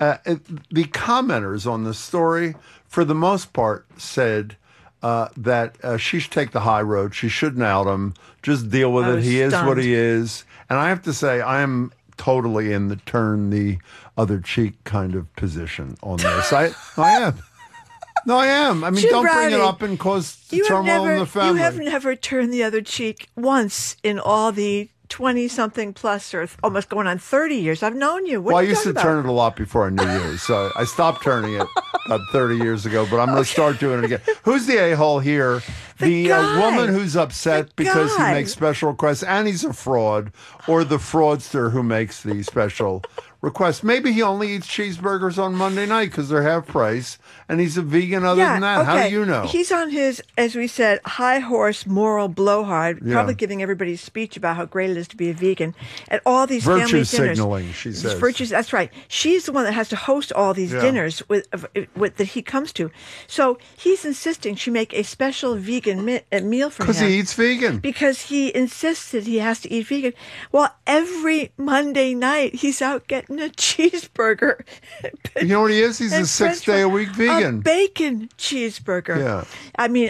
the commenters on the story, for the most part, said that she should take the high road. She shouldn't out him. Just deal with it. He is what he is. And I have to say, I am totally in the turn the other cheek kind of position on this. I am. No, I am. I mean, don't bring it up and cause turmoil in the family. You have never turned the other cheek once in all the 20-something plus, or almost going on 30 years. I've known you. Well, I used to turn it a lot before I knew you, so I stopped turning it about 30 years ago, but I'm going to start doing it again. Who's the a-hole here? The woman who's upset because he makes special requests, and he's a fraud, or the fraudster who makes the special request. Maybe he only eats cheeseburgers on Monday night because they're half price, and he's a vegan other than that. Okay. How do you know? He's on his, as we said, high horse moral blowhard, probably giving everybody a speech about how great it is to be a vegan at all these virtue family dinners. Signaling, she says. Virtues, that's right. She's the one that has to host all these dinners with that he comes to. So he's insisting she make a special vegan meal for him. Because he eats vegan. Because he insists that he has to eat vegan. Well, every Monday night, he's out getting a cheeseburger. You know what he is? He's a 6-day-a-week vegan. A bacon cheeseburger. Yeah. I mean,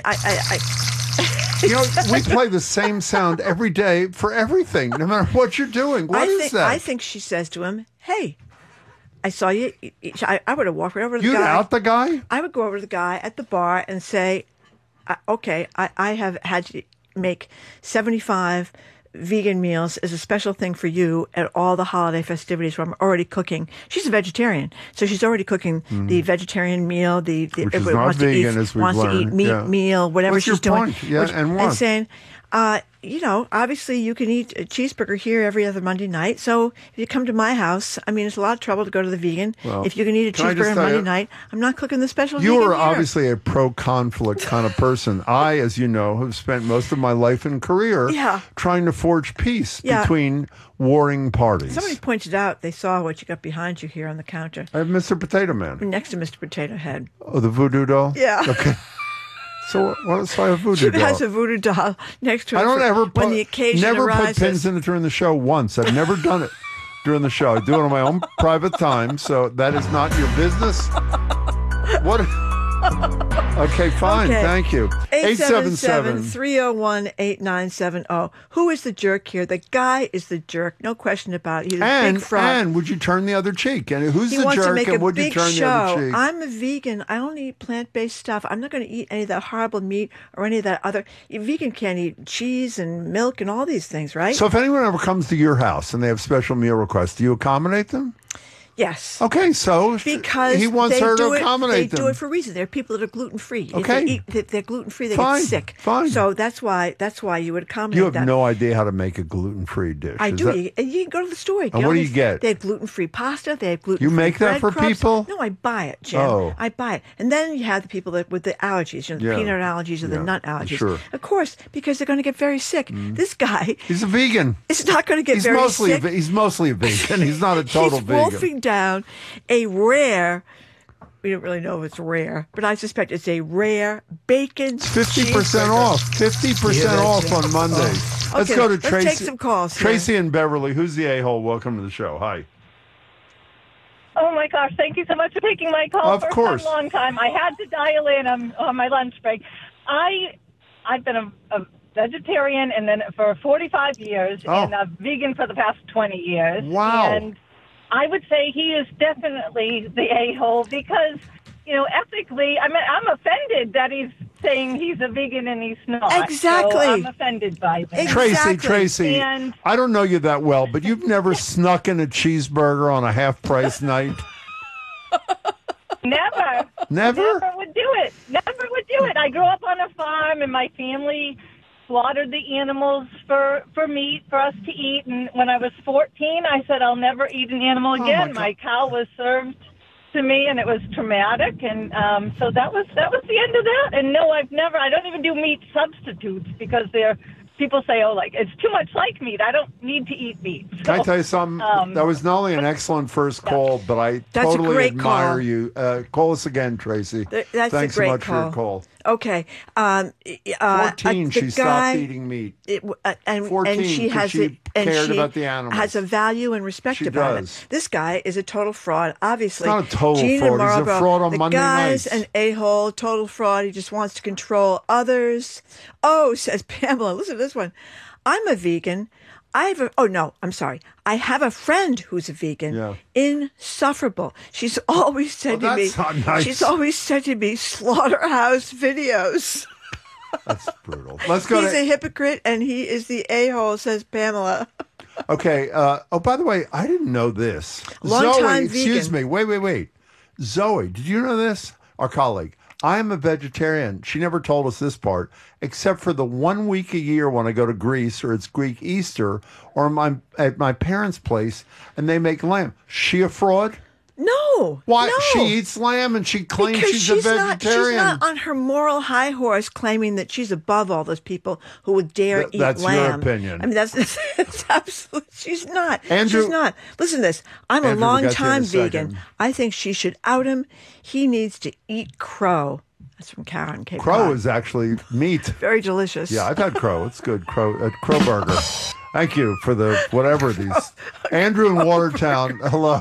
You know, we play the same sound every day for everything, no matter what you're doing. What is that? I think she says to him, hey, I saw you. I would have walked right over to the guy. You'd out the guy? I would go over to the guy at the bar and say, okay, I have had to make 75 vegan meals as a special thing for you at all the holiday festivities where I'm already cooking. She's a vegetarian, so she's already cooking the vegetarian meal, which is not vegan, as we've learned. Wants to eat meat meal, whatever she's doing. Yeah, and what? And saying, you know, obviously you can eat a cheeseburger here every other Monday night. So if you come to my house, I mean, it's a lot of trouble to go to the vegan. Well, if you can eat a cheeseburger on Monday night, I'm not cooking the special vegan. You are obviously a pro-conflict kind of person. I, as you know, have spent most of my life and career trying to forge peace between warring parties. Somebody pointed out they saw what you got behind you here on the counter. I have Mr. Potato Man. Next to Mr. Potato Head. Oh, the voodoo doll? Yeah. Okay. So what's a voodoo doll? She has a voodoo doll next to her. I don't ever when the occasion arises. Put pins in it during the show once. I've never done it during the show. I do it on my own private time, so that is not your business. What? Okay, fine. Okay. Thank you. 877-301-8970. Who is the jerk here? The guy is the jerk. No question about it. He's a big fraud. And would you turn the other cheek? And who's the jerk and would you turn the other cheek? I'm a vegan. I only eat plant-based stuff. I'm not going to eat any of that horrible meat or any of that other. A vegan can't eat cheese and milk and all these things, right? So if anyone ever comes to your house and they have special meal requests, do you accommodate them? Yes. Okay, so because he wants her to accommodate them. They do it for a reason. There are people that are gluten-free. Okay. If they're gluten-free, they get sick. Fine. So that's why you would accommodate that. You have that. no idea how to make a gluten-free dish. I do. You can go to the store. And what do you get? They have gluten-free pasta. They have gluten-free You make that for people? No, I buy it, Jim. Oh. I buy it. And then you have the people with the allergies, the peanut allergies or the nut allergies. Sure. Of course, because they're going to get very sick. This guy... He's a vegan. Is not going to get very sick. He's mostly a vegan. He's not a total vegan. He's wolfing down a rare, we don't really know if it's rare, but I suspect it's a rare bacon. It's 50% off. 50% off on Mondays. Let's go to Tracy. Let's take some calls. Tracy and Beverly, who's the a-hole? Welcome to the show. Hi. Oh my gosh! Thank you so much for taking my call. Of course. For a long time. I had to dial in on my lunch break. I've been a vegetarian and then for 45 years and a vegan for the past 20 years. Wow. And I would say he is definitely the a-hole because, you know, ethically, I'm offended that he's saying he's a vegan and he's not. Exactly. So I'm offended by that. Exactly. Tracy, and I don't know you that well, but you've never snuck in a cheeseburger on a half-price night? Never. Never? Never would do it. Never would do it. I grew up on a farm and my family slaughtered the animals for meat for us to eat. And when I was 14, I said, I'll never eat an animal again. My cow was served to me, and it was traumatic. And so that was the end of that. And no, I don't even do meat substitutes because people say, oh, like, it's too much like meat. I don't need to eat meat. So, can I tell you something? That was not only an excellent first call, but I totally admire you. Call us again, Tracy. That's Thanks a great so much call. for your call. Okay. 14, she stopped eating meat. 14, and she has she cared about the animals. Has a value and respect about it. This guy is a total fraud. Obviously, it's not a total Gina fraud. Marlborough, He's a fraud on Monday nights. The guy's an a-hole, total fraud. He just wants to control others. Oh, says Pamela. Listen to this one. I'm a vegan. I have a friend who's a vegan. Yeah. Insufferable. She's always said to me. Not nice. She's always said to me, slaughterhouse videos. That's brutal. Let's go. He's a hypocrite, and he is the a-hole, says Pamela. Okay. By the way, I didn't know this. Long-time Zoe, excuse me. Wait. Zoe, did you know this? Our colleague. I am a vegetarian. She never told us this part, except for the 1 week a year when I go to Greece or it's Greek Easter or at my parents' place and they make lamb. She a fraud? No. Why? No. She eats lamb and she claims she's a vegetarian. She's not on her moral high horse claiming that she's above all those people who would dare eat that's lamb. Your opinion. I mean, that's absolutely. She's not. Andrew, she's not. Listen to this. I'm a long-time vegan. I think she should out him. He needs to eat crow. That's from Karen Cape Crow Cod. is actually meat. Very delicious. Yeah, I've had crow. It's good. Crow burger. Thank you for the whatever these. Andrew in Watertown. Hello.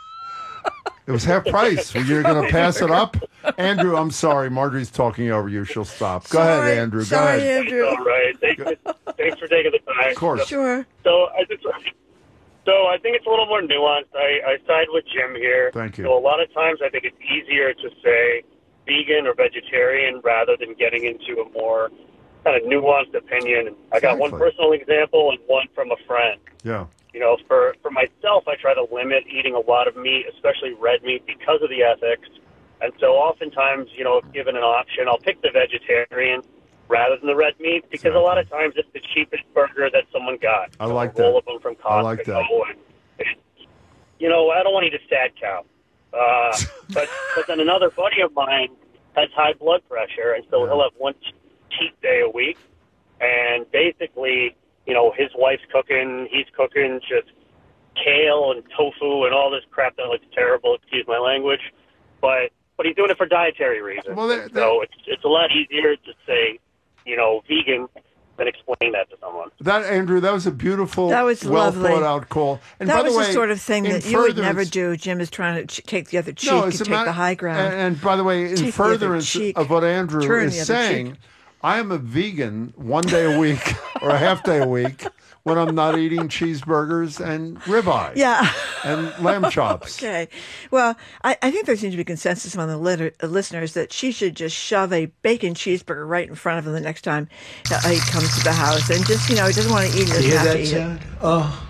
It was half price. You're going to pass it up? Andrew, I'm sorry. Marjorie's talking over you. She'll stop. Go ahead, Andrew. Go ahead. Andrew. All right. Thanks for taking the time. Of course. Sure. So I think it's a little more nuanced. I side with Jim here. Thank you. So a lot of times I think it's easier to say vegan or vegetarian rather than getting into a more kind of nuanced opinion. I got one personal example and one from a friend. Yeah. You know, for myself, I try to limit eating a lot of meat, especially red meat, because of the ethics. And so oftentimes, you know, if given an option, I'll pick the vegetarian rather than the red meat because a lot of times it's the cheapest burger that someone got. I like a roll that. of them from Costco. I like that. And, you know, I don't want to eat a sad cow. But then another buddy of mine has high blood pressure, and so he'll have one cheat day a week. And basically, you know, his wife's cooking, he's cooking just kale and tofu and all this crap that looks terrible, excuse my language. But he's doing it for dietary reasons. Well, so it's a lot easier to say, you know, vegan than explain that to someone. Andrew, that was a beautiful, lovely. thought out call. And that by was the way, the sort of thing that you would never do. Jim is trying to take the other cheek and take the high ground. And by the way, in furtherance of what Andrew is saying, I am a vegan 1 day a week or a half day a week when I'm not eating cheeseburgers and ribeye. Yeah. And lamb chops. Okay. Well, I think there seems to be consensus among the listeners that she should just shove a bacon cheeseburger right in front of him the next time he comes to the house. And just, you know, he doesn't want to eat it. Hear that, Chad? Oh.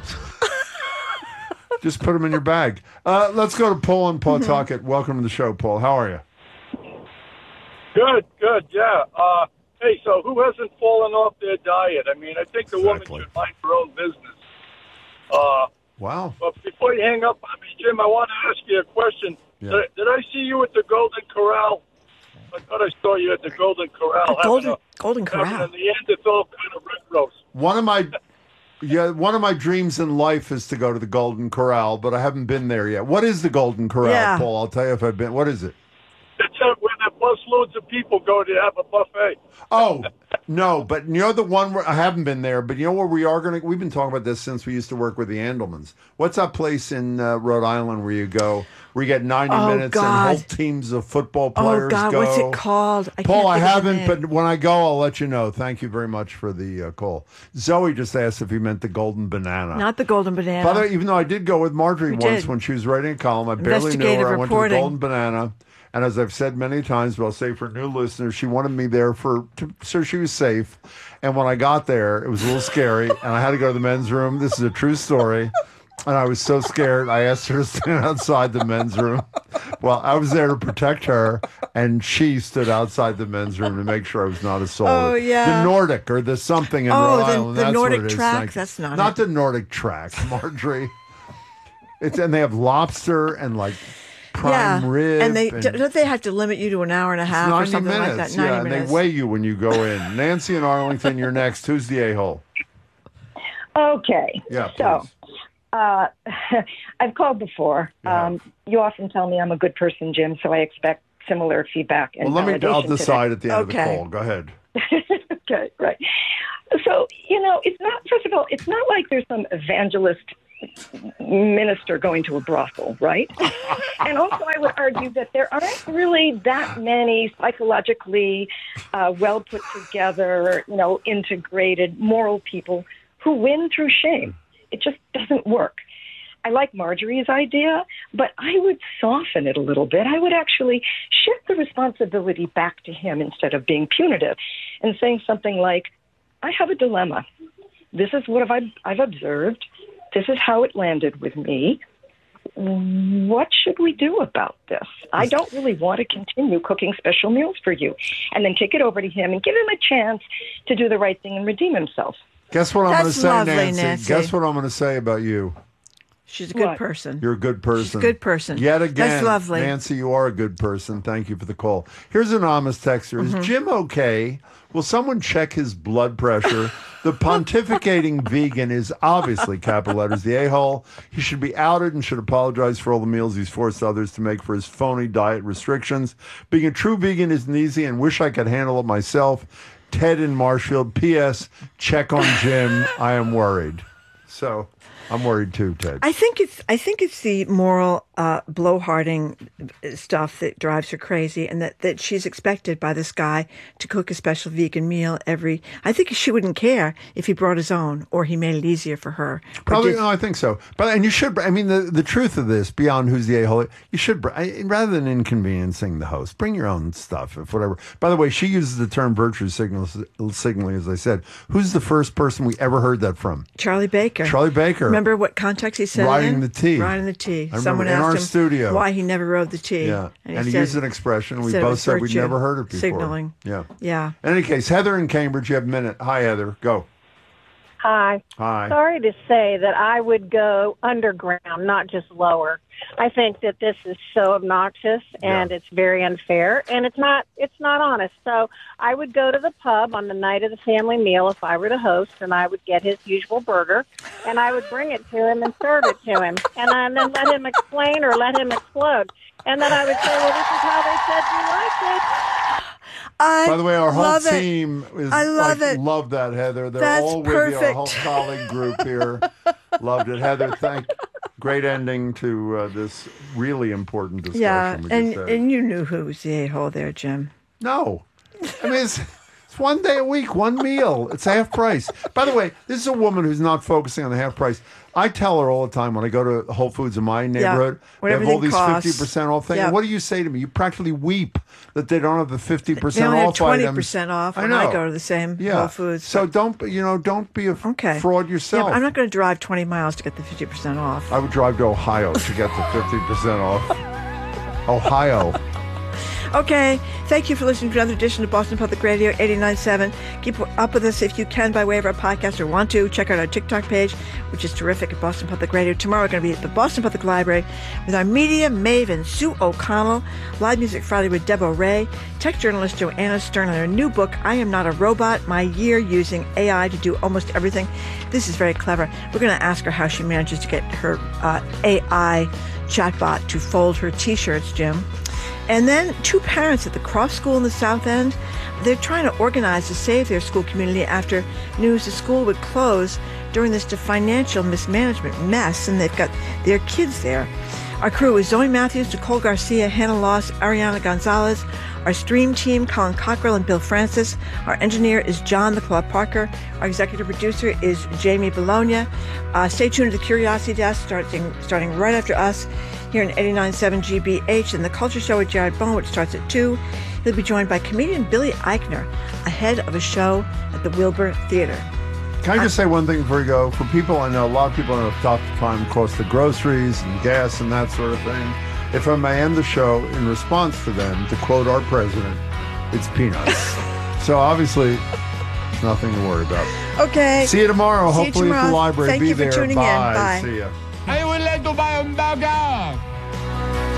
Just put them in your bag. Let's go to Paul in Pawtucket. Welcome to the show, Paul. How are you? Good, yeah. Hey, so who hasn't fallen off their diet? I mean, I think the woman should mind her own business. Wow. But before you hang up on me, Jim, I want to ask you a question. Yeah. Did I see you at the Golden Corral? I thought I saw you at the Golden Corral. Golden Corral. Having a Neanderthal kind of red roast. One of my dreams in life is to go to the Golden Corral, but I haven't been there yet. What is the Golden Corral, Paul? I'll tell you if I've been. What is it? It's where the bus loads of people go to have a buffet. Oh, no, but you know the one where I haven't been there, but you know where we are going to, we've been talking about this since we used to work with the Andelmans. What's that place in Rhode Island where you go, where you get 90 minutes and whole teams of football players go? Oh, God, what's it called? Paul, I haven't, but when I go, I'll let you know. Thank you very much for the call. Zoe just asked if he meant the Golden Banana. Not the Golden Banana. By the way, even though I did go with Marjorie once when she was writing a column, I barely knew her. I went to the Golden Banana. And as I've said many times, but I'll say for new listeners, she wanted me there so she was safe. And when I got there, it was a little scary, and I had to go to the men's room. This is a true story. And I was so scared, I asked her to stand outside the men's room. Well, I was there to protect her, and she stood outside the men's room to make sure I was not assaulted. Oh, yeah. The Nordic, or the something in Rhode Island. The Nordic what it is. track? That's not Not the Nordic track, Marjorie. And they have lobster and like prime rib. And don't they have to limit you to an hour and a half or something like that? 90 minutes. And they weigh you when you go in. Nancy in Arlington, you're next. Who's the a-hole? Okay. Yeah, so I've called before. You often tell me I'm a good person, Jim, so I expect similar feedback and I'll validation decide today. at the end of the call. Go ahead. Okay, right. So, it's not, first of all, it's not like there's some evangelist minister going to a brothel, right? And also I would argue that there aren't really that many psychologically well put together, integrated moral people who win through shame. It just doesn't work. I like Marjorie's idea, but I would soften it a little bit. I would actually shift the responsibility back to him instead of being punitive and saying something like, I have a dilemma. This is what I've observed. This is how it landed with me. What should we do about this? I don't really want to continue cooking special meals for you. And then take it over to him and give him a chance to do the right thing and redeem himself. Guess what I'm going to say, lovely, Nancy? Guess what I'm going to say about you? She's a good person. You're a good person. She's a good person. Yet again, that's lovely. Nancy, you are a good person. Thank you for the call. Here's an anonymous texter. Is Jim okay? Will someone check his blood pressure? The pontificating vegan is obviously, capital letters, the a-hole. He should be outed and should apologize for all the meals he's forced others to make for his phony diet restrictions. Being a true vegan isn't easy and wish I could handle it myself. Ted in Marshfield. P.S. Check on Jim. I am worried. So I'm worried too, Ted. I think it's the moral blowharding stuff that drives her crazy, and that she's expected by this guy to cook a special vegan meal I think she wouldn't care if he brought his own or he made it easier for her. Probably, no, I think so. And you should, the truth of this, beyond who's the a-hole, you should, rather than inconveniencing the host, bring your own stuff, if whatever. By the way, she uses the term virtue signaling, as I said. Who's the first person we ever heard that from? Charlie Baker. Charlie Baker. Remember what context he said? Riding the tea. Riding the tea. I Someone remember in our asked him studio why he never rode the tea. Yeah. And he said, used an expression. We said both said we'd virtue never heard it before. Signaling. Yeah. Yeah. In any case, Heather in Cambridge, you have a minute. Hi, Heather. Go. Hi. Hi. Sorry to say that I would go underground, not just lower. I think that this is so obnoxious and it's very unfair and it's not honest. So I would go to the pub on the night of the family meal if I were the host, and I would get his usual burger and I would bring it to him and serve it to him and then let him explain or let him explode. And then I would say, well, this is how they said you liked it. By the way, our whole team is love that, Heather. They're That's all with perfect. you. Our whole colleague group here loved it. Heather, great ending to this really important discussion. Yeah, we just had. and you knew who was the a-hole there, Jim. No. It's one day a week, one meal. It's half price. By the way, this is a woman who's not focusing on the half price. I tell her all the time when I go to Whole Foods in my neighborhood, they have all these 50% off things. Yeah. And what do you say to me? You practically weep that they don't have the 50% They only have off 20% items. off when I go to the same Whole Foods. So don't be a fraud yourself. Yeah, I'm not going to drive 20 miles to get the 50% off. I would drive to Ohio to get the 50% off. Ohio. Okay, thank you for listening to another edition of Boston Public Radio 89.7. Keep up with us if you can by way of our podcast or want to. Check out our TikTok page, which is terrific at Boston Public Radio. Tomorrow we're going to be at the Boston Public Library with our media maven, Sue O'Connell. Live Music Friday with Deb O'Reilly. Tech journalist Joanna Stern on her new book, I Am Not a Robot, My Year Using AI to Do Almost Everything. This is very clever. We're going to ask her how she manages to get her AI chatbot to fold her T-shirts, Jim. And then two parents at the Cross School in the South End, they're trying to organize to save their school community after news the school would close during this financial mismanagement mess, and they've got their kids there. Our crew is Zoe Matthews, Nicole Garcia, Hannah Loss, Ariana Gonzalez. Our stream team, Colin Cockrell and Bill Francis. Our engineer is John the Claw Parker. Our executive producer is Jamie Bologna. Stay tuned to the Curiosity Desk starting right after us here in 89.7 GBH and the Culture Show with Jared Bowen, which starts at 2. He'll be joined by comedian Billy Eichner ahead of a show at the Wilbur Theater. Can I just say one thing before you go? For people, I know a lot of people have a tough time across the groceries and gas and that sort of thing. If I may end the show in response to them, to quote our president, it's peanuts. So obviously, nothing to worry about. Okay. See you tomorrow. See you Hopefully tomorrow. at the library. Thank Be you for there. tuning in. Bye. See ya. I would like to buy a burger.